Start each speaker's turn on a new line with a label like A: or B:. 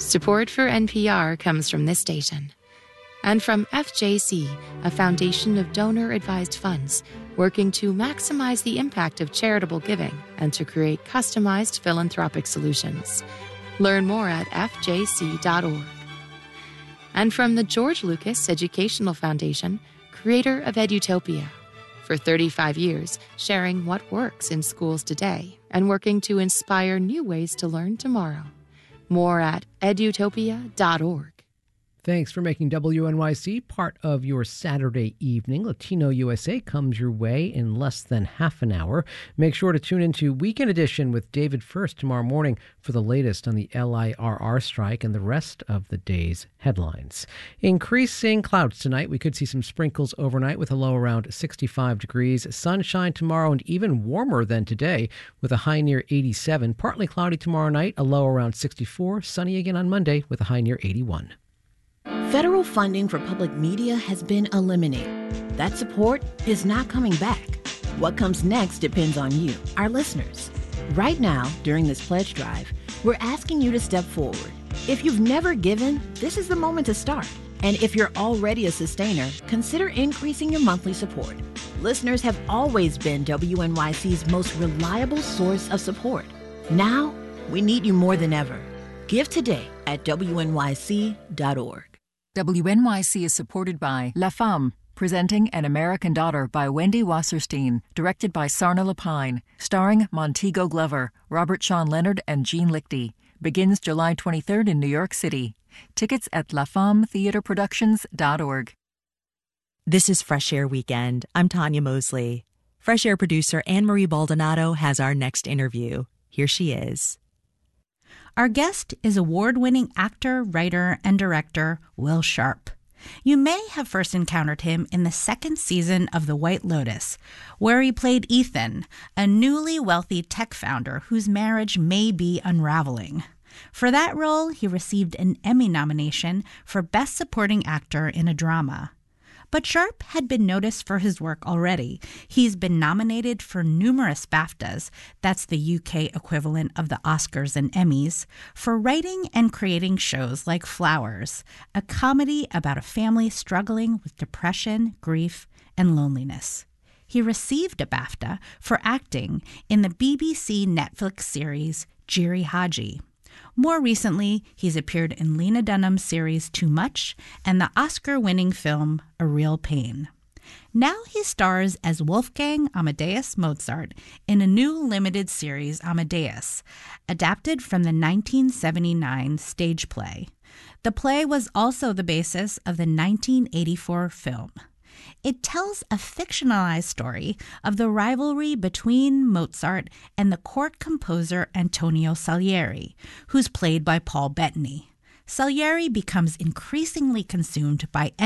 A: Support for NPR comes from this station and from FJC, a foundation of donor-advised funds working to maximize the impact of charitable giving and to create customized philanthropic solutions. Learn more at fjc.org. And from the George Lucas Educational Foundation, creator of Edutopia. For 35 years, sharing what works in schools today and working to inspire new ways to learn tomorrow. More at edutopia.org.
B: Thanks for making WNYC part of your Saturday evening. Latino USA comes your way in less than half an hour. Make sure to tune into Weekend Edition with David First tomorrow morning for the latest on the LIRR strike and the rest of the day's headlines. Increasing clouds tonight. We could see some sprinkles overnight with a low around 65 degrees. Sunshine tomorrow and even warmer than today with a high near 87. Partly cloudy tomorrow night, a low around 64. Sunny again on Monday with a high near 81.
C: Federal funding for public media has been eliminated. That support is not coming back. What comes next depends on you, our listeners. Right now, during this pledge drive, we're asking you to step forward. If you've never given, this is the moment to start. And if you're already a sustainer, consider increasing your monthly support. Listeners have always been WNYC's most reliable source of support. Now, we need you more than ever. Give today at WNYC.org.
D: WNYC is supported by La Femme, presenting An American Daughter by Wendy Wasserstein, directed by Sarna Lapine, starring Montego Glover, Robert Sean Leonard, and Gene Lichty. Begins July 23rd in New York City. Tickets at lafemmetheatreproductions.org.
E: This is Fresh Air Weekend. I'm Tanya Mosley. Fresh Air producer Anne-Marie Baldonado has our next interview. Here she is.
F: Our guest is award-winning actor, writer, and director Will Sharpe. You may have first encountered him in the second season of The White Lotus, where he played Ethan, a newly wealthy tech founder whose marriage may be unraveling. For that role, he received an Emmy nomination for Best Supporting Actor in a Drama. But Sharpe had been noticed for his work already. He's been nominated for numerous BAFTAs, that's the UK equivalent of the Oscars and Emmys, for writing and creating shows like Flowers, a comedy about a family struggling with depression, grief, and loneliness. He received a BAFTA for acting in the BBC Netflix series Jiri Haji. More recently, he's appeared in Lena Dunham's series Too Much and the Oscar-winning film A Real Pain. Now he stars as Wolfgang Amadeus Mozart in a new limited series Amadeus, adapted from the 1979 stage play. The play was also the basis of the 1984 film. It tells a fictionalized story of the rivalry between Mozart and the court composer Antonio Salieri, who's played by Paul Bettany. Salieri becomes increasingly consumed by